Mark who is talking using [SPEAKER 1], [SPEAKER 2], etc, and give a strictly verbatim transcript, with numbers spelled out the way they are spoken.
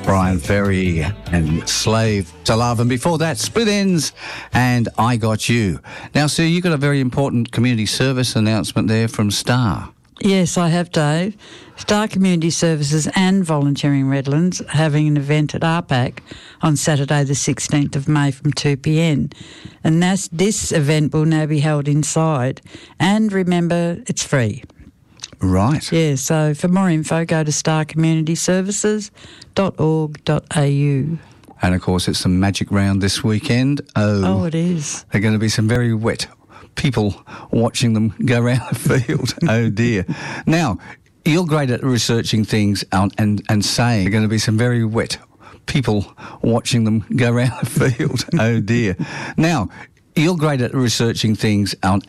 [SPEAKER 1] Brian Ferry and Slave to Love. And before that, Split Ends and I Got You. Now, Sue, you got a very important community service announcement there from Star.
[SPEAKER 2] Yes, I have, Dave. Star Community Services and Volunteering Redlands are having an event at R PAC on Saturday the sixteenth of May from two p m. And that's, this event will now be held inside. And remember, it's free.
[SPEAKER 1] Right.
[SPEAKER 2] Yeah, so for more info, go to star community services dot org dot a u.
[SPEAKER 1] And, of course, it's the Magic Round this weekend. Oh,
[SPEAKER 2] Oh, it is.
[SPEAKER 1] There are going to be some very wet people watching them go around the field. Oh, dear. Now, you're great at researching things and, and, and saying there are going to be some very wet people watching them go around the field. Oh, dear. Now, you're great at researching things and